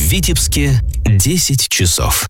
Витебске 10 часов.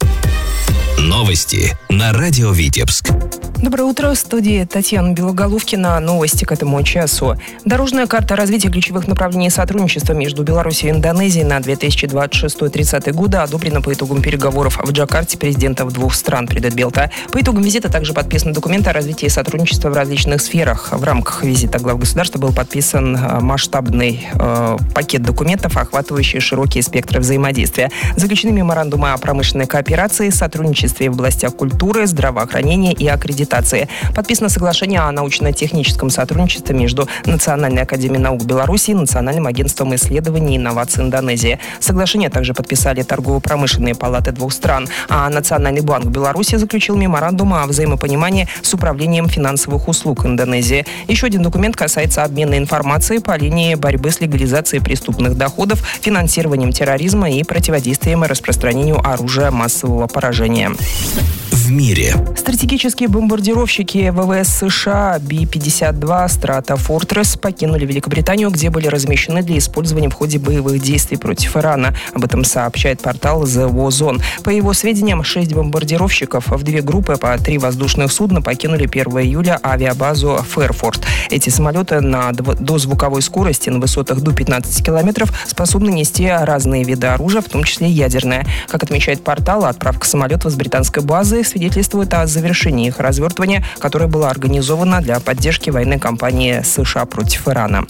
Новости на радио Витебск. Доброе утро. В студии Татьяна Белоголовкина. Новости к этому часу. Дорожная карта развития ключевых направлений сотрудничества между Беларусью и Индонезией на 2026-30 годы одобрена по итогам переговоров в Джакарте президентов двух стран, передает Белта. По итогам визита также подписаны документы о развитии сотрудничества в различных сферах. В рамках визита глав государства был подписан масштабный пакет документов, охватывающий широкие спектры взаимодействия. Заключены меморандумы о промышленной кооперации, сотрудничестве в областях культуры, здравоохранения и аккредитации. Подписано соглашение о научно-техническом сотрудничестве между Национальной академией наук Беларуси и Национальным агентством исследований и инноваций Индонезии. Соглашение также подписали торгово-промышленные палаты двух стран, а Национальный банк Беларуси заключил меморандум о взаимопонимании с Управлением финансовых услуг Индонезии. Еще один документ касается обмена информацией по линии борьбы с легализацией преступных доходов, финансированием терроризма и противодействием распространению оружия массового поражения. В мире. Стратегические бомбардировщики ВВС США Би-52 Stratofortress покинули Великобританию, где были размещены для использования в ходе боевых действий против Ирана. Об этом сообщает портал The War Zone. По его сведениям, 6 бомбардировщиков в 2 группы по 3 воздушных судна покинули 1 июля авиабазу Фэрфорд. Эти самолеты на дозвуковой скорости на высотах до 15 километров способны нести разные виды оружия, в том числе ядерное. Как отмечает портал, отправка самолетов с британской базы свидетельствует о завершении их развертывания, которое было организовано для поддержки военной кампании США против Ирана.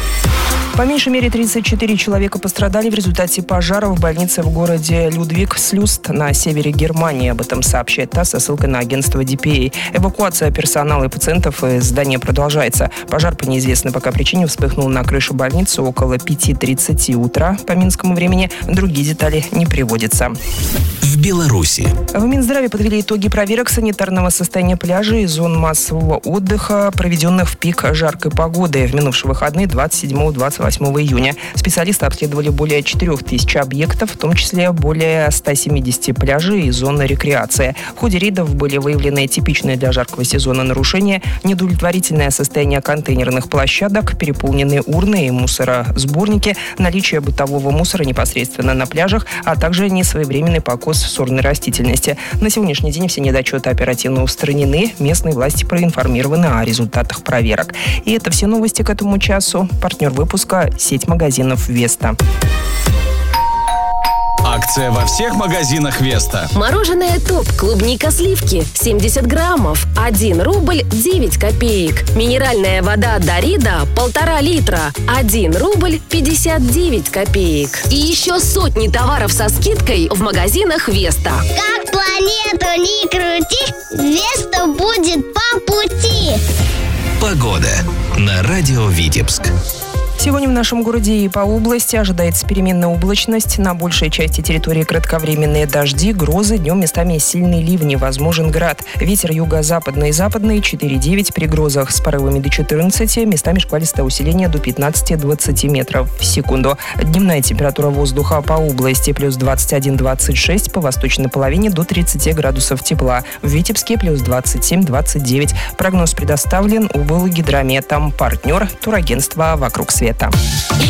По меньшей мере 34 человека пострадали в результате пожара в больнице в городе Людвигслюст на севере Германии. Об этом сообщает ТАСС со ссылкой на агентство DPA. Эвакуация персонала и пациентов из здания продолжается. Пожар по неизвестной пока причине вспыхнул на крыше больницы около 5:30 утра по минскому времени. Другие детали не приводятся. В Беларуси. В Минздраве подвели итоги проверок санитарного состояния пляжей и зон массового отдыха, проведенных в пик жаркой погоды в минувшие выходные 27-28 июня. Специалисты обследовали более 4000 объектов, в том числе более 170 пляжей и зон рекреации. В ходе рейдов были выявлены типичные для жаркого сезона нарушения: неудовлетворительное состояние контейнерных площадок, переполненные урны и мусоросборники, наличие бытового мусора непосредственно на пляжах, а также несвоевременный покос сорной растительности. На сегодняшний день все недочеты оперативно устранены. Местные власти проинформированы о результатах проверок. И это все новости к этому часу. Партнер выпуска – сеть магазинов «Веста». Акция во всех магазинах «Веста». Мороженое ТОП клубника сливки 70 граммов 1 рубль 9 копеек. Минеральная вода Дарида 1,5 литра 1 рубль 59 копеек. И еще сотни товаров со скидкой в магазинах «Веста». Как планету не крути, Веста будет по пути. Погода на радио Витебск. Сегодня в нашем городе и по области ожидается переменная облачность. На большей части территории кратковременные дожди, грозы, днем местами сильные ливни, возможен град. Ветер юго-западный и западный 4,9 при грозах с порывами до 14, местами шквалистое усиление до 15-20 метров в секунду. Дневная температура воздуха по области плюс 21-26, по восточной половине до 30 градусов тепла. В Витебске плюс 27-29. Прогноз предоставлен облгидрометом. Партнер турагентства «Вокруг света».